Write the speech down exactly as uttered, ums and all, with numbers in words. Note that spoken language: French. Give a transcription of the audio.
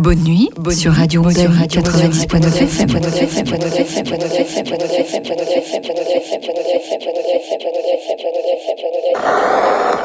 Bonne nuit sur Radio Modèle quatre-vingt-dix point neuf F M.